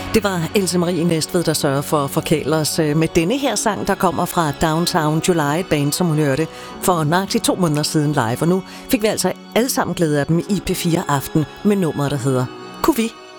Det var Else Marie Næstved, der sørger for at forkæle os med denne her sang, der kommer fra Downtown July, et band, som hun hørte for nøjagtigt 2 måneder siden live. Og nu fik vi altså alle sammen glæde af dem i P4 Aften med nummeret, der hedder Kunne vi